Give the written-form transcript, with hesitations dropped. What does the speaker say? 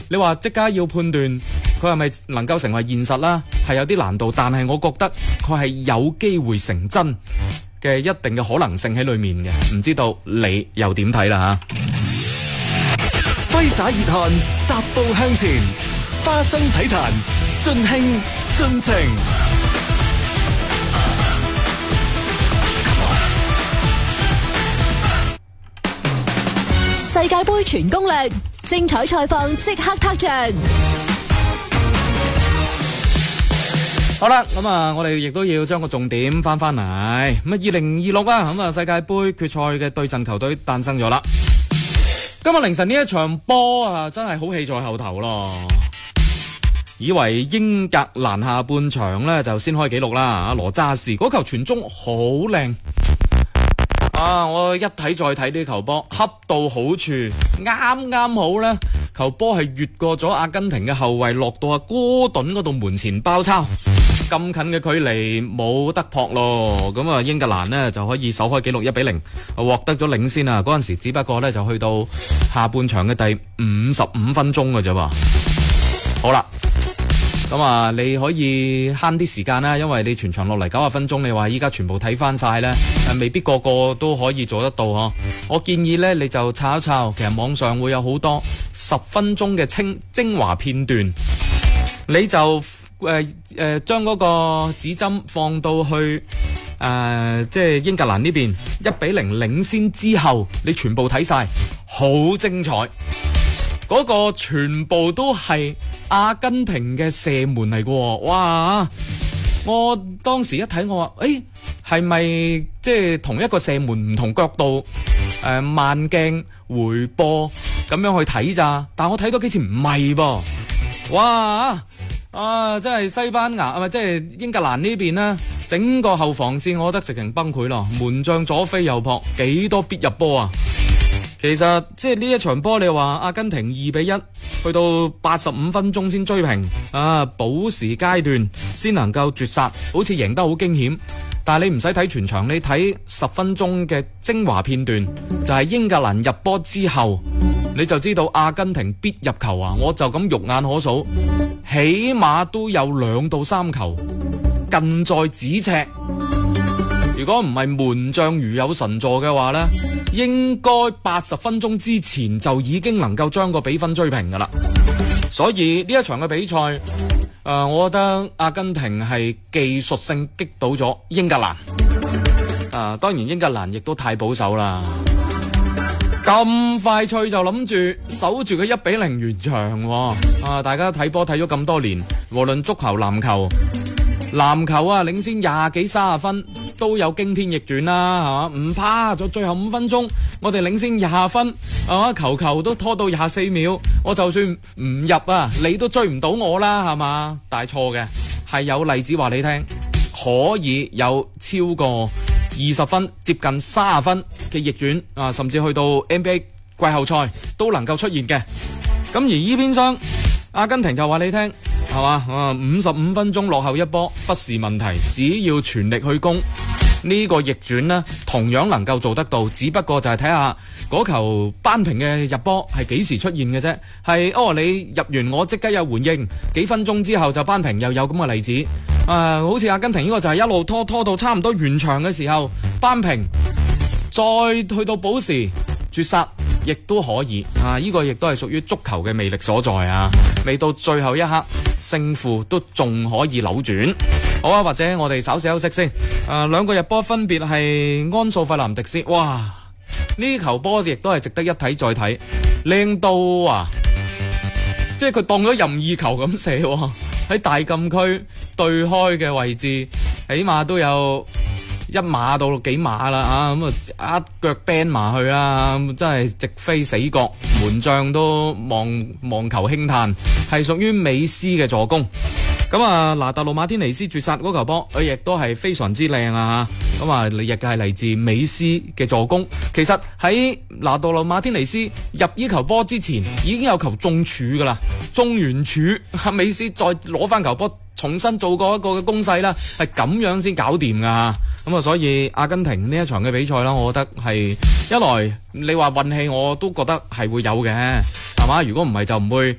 你話即刻要判斷佢係咪能夠成為現實啦，係有啲難度，但係我覺得佢係有機會成真嘅一定嘅可能性喺裏面嘅，唔知道你又點睇啦吓？揮灑熱汗，踏步向前，花生體壇，盡興盡情。 世界盃全攻略，精彩賽況即刻撻着。 好啦，咁啊，我哋亦都要將個重點翻嚟。咁啊，2026啊，咁啊，世界盃決賽嘅對陣球隊誕生咗啦。今日凌晨呢一場波啊，真係好戲在後頭咯。以為英格蘭下半場呢就先開紀錄啦，阿羅渣士嗰球傳中好靚啊！我一睇再睇呢球波，恰到好處，啱啱好呢球波係越過咗阿根廷嘅後衛，落到阿哥頓嗰度門前包抄，咁近嘅距離冇得撲咯。咁啊，英格蘭呢就可以首開紀錄1-0，獲得咗領先啊！嗰陣時只不過呢就去到下半場嘅第55分鐘嘅啫噃。好啦。咁啊，你可以慳啲時間啦，因為你全場落嚟90分鐘，你話依家全部睇翻晒呢，未必個個都可以做得到嗬。我建議呢，你就抄一抄，其實網上會有好多10分鐘嘅精華片段，你就將嗰個指針放到去即係英格蘭呢邊1-0領先之後，你全部睇晒，好精彩。嗰個全部都係阿根廷嘅射門嚟嘅，哇！我當時一睇我話，係咪即係同一個射門唔同角度慢鏡回播咁樣去睇咋？但我睇到幾次唔係噃，哇！真係西班牙即係英格蘭呢邊呢，整個後防線我覺得直情崩潰咯，門將左飛右撲，幾多必入波啊！其實即係呢一場波，你話阿根廷2-1去到85分鐘先追平啊，補時階段先能夠絕殺，好似贏得好驚險。但係你唔使睇全場，你睇10分鐘嘅精華片段，就係英格蘭入波之後，你就知道阿根廷必入球啊！我就咁肉眼可數，起碼都有2到3球近在咫尺。如果唔係門將如有神助嘅話呢，應該80分鐘之前就已經能夠將個比分追平噶啦。所以呢一場嘅比賽，我覺得阿根廷係技術性擊倒咗英格蘭。當然英格蘭亦都太保守啦，咁快脆就諗住守住佢1-0完場。大家睇波睇咗咁多年，無論足球、籃球啊，領先20幾30分。都有驚天逆轉啦，係嘛？唔怕咗最後5分鐘，我哋領先20分，係嘛？球都拖到24秒，我就算唔入啊，你都追唔到我啦，係嘛？大錯嘅，係有例子話你聽，可以有超過20分，接近30分嘅逆轉啊，甚至去到 NBA 季後賽都能夠出現嘅。咁而呢邊廂阿根廷就話你聽，係嘛？55分鐘落後一波不是問題，只要全力去攻。呢個逆轉呢，同樣能夠做得到，只不過就係睇下嗰球扳平嘅入波係幾時出現嘅啫。係你入完我即刻有回應，幾分鐘之後就扳平，又有咁嘅例子。好似阿根廷呢個就係一路拖到差唔多完場嘅時候扳平，再去到補時絕殺，亦都可以。呢個亦都係屬於足球嘅魅力所在啊！未到最後一刻，勝負都仲可以扭轉。好啊，或者我哋稍事休息先。兩個入波分別係安素費南迪斯，哇！呢球波亦都係值得一睇再睇，靚到啊！即係佢當咗任意球咁射，喺大禁區對開嘅位置，起碼都有1碼到幾碼啦，咁一腳 ban 埋去啦，真係直飛死角，門將都望球輕嘆，係屬於美斯嘅助攻。咁拿特魯馬天尼斯絕殺嗰球波，佢亦都係非常之靚啊！咁亦係嚟自美斯嘅助攻。其實喺拿特魯馬天尼斯入呢球波之前，已經有球中柱噶啦，中完柱，美斯再攞翻球波，重新做過一個嘅攻勢啦，係咁樣先搞掂噶。咁所以阿根廷呢一場嘅比賽啦，我覺得係一來你話運氣，我都覺得係會有嘅，係嘛？如果唔係就唔會